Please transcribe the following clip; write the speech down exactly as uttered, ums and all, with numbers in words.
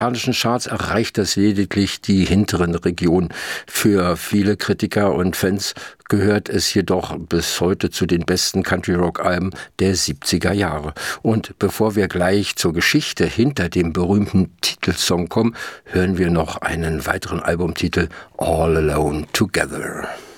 amerikanischen Charts erreicht das lediglich die hinteren Regionen. Für viele Kritiker und Fans gehört es jedoch bis heute zu den besten Country-Rock-Alben der siebziger Jahre. Und bevor wir gleich zur Geschichte hinter dem berühmten Titelsong kommen, hören wir noch einen weiteren Albumtitel, All Alone Together.